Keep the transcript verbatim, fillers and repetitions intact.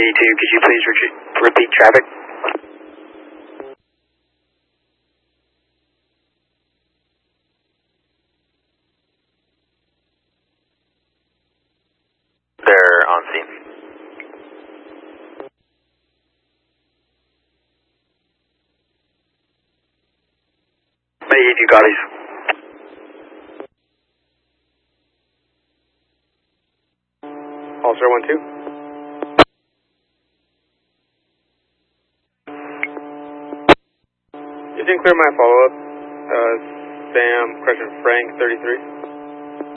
eighty-two, could you please re repeat traffic? They're on scene. May eighty-two copies. Officer one two. You can clear my follow-up. Uh, Sam, Crescent Frank, thirty-three.